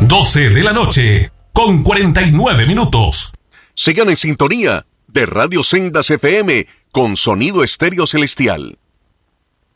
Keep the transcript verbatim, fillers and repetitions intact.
doce de la noche, con cuarenta y nueve minutos. Sigan en sintonía de Radio Sendas F M con sonido estéreo celestial.